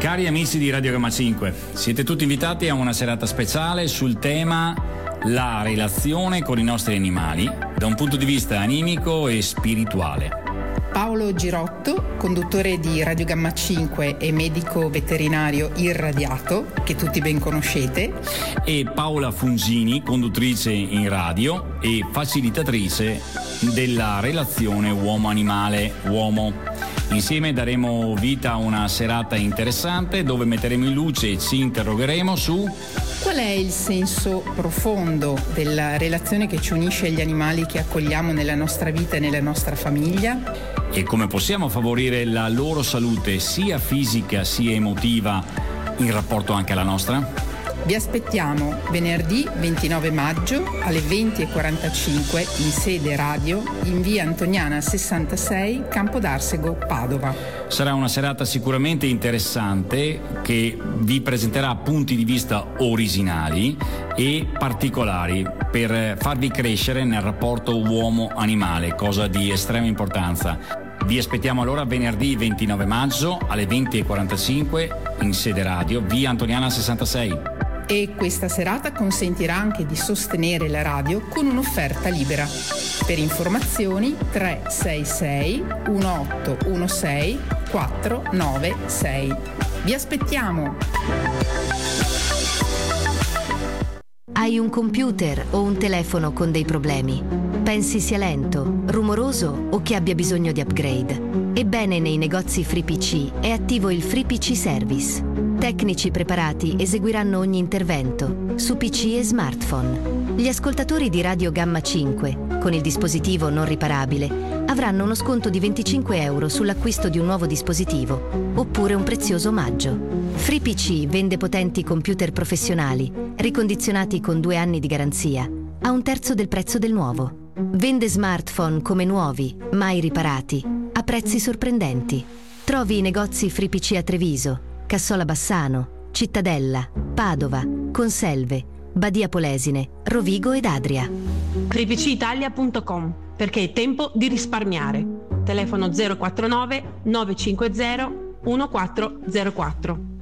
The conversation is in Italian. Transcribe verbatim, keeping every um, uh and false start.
Cari amici di Radio Gamma cinque, siete tutti invitati a una serata speciale sul tema la relazione con i nostri animali da un punto di vista animico e spirituale. Paolo Girotto, conduttore di Radio Gamma cinque e medico veterinario irradiato, che tutti ben conoscete, e Paola Fungini, conduttrice in radio e facilitatrice della relazione uomo-animale-uomo. Insieme daremo vita a una serata interessante dove metteremo in luce e ci interrogheremo su qual è il senso profondo della relazione che ci unisce agli animali che accogliamo nella nostra vita e nella nostra famiglia e come possiamo favorire la loro salute sia fisica sia emotiva in rapporto anche alla nostra. Vi aspettiamo venerdì ventinove maggio alle venti e quarantacinque in sede radio in via Antoniana sessantasei, Campo d'Arsego, Padova. Sarà una serata sicuramente interessante che vi presenterà punti di vista originali e particolari per farvi crescere nel rapporto uomo-animale, cosa di estrema importanza. Vi aspettiamo allora venerdì ventinove maggio alle venti e quarantacinque in sede radio via Antoniana sessantasei. E questa serata consentirà anche di sostenere la radio con un'offerta libera. Per informazioni tre sei sei uno otto uno sei quattro nove sei. Vi aspettiamo! Hai un computer o un telefono con dei problemi? Pensi sia lento, rumoroso o che abbia bisogno di upgrade? Ebbene, nei negozi FreePC è attivo il FreePC Service. Tecnici preparati eseguiranno ogni intervento su P C e smartphone. Gli ascoltatori di Radio Gamma cinque, con il dispositivo non riparabile, avranno uno sconto di venticinque euro sull'acquisto di un nuovo dispositivo, oppure un prezioso omaggio. FreePC vende potenti computer professionali, ricondizionati con due anni di garanzia, a un terzo del prezzo del nuovo. Vende smartphone come nuovi, mai riparati, a prezzi sorprendenti. Trovi i negozi FreePC a Treviso, Cassola Bassano, Cittadella, Padova, Conselve, Badia Polesine, Rovigo ed Adria. free p c italia punto com, perché è tempo di risparmiare. Telefono zero quattro nove nove cinque zero uno quattro zero quattro.